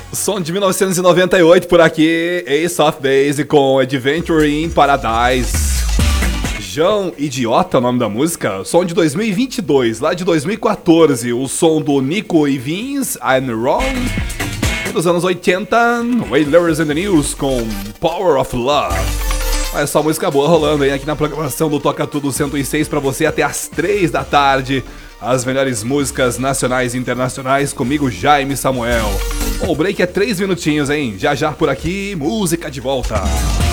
Som de 1998 por aqui, Ace of Base com Adventure in Paradise. João Idiota, o nome da música. Som de 2022, lá de 2014, o som do Nico e Vince, I'm Wrong. E dos anos 80, Wailers and the News com Power of Love. Olha só, música boa rolando aí aqui na programação do Toca Tudo 106 pra você até às 3 da tarde. As melhores músicas nacionais e internacionais comigo, Jaime Samuel. Bom, o break é 3 minutinhos, hein? Já já por aqui, música de volta.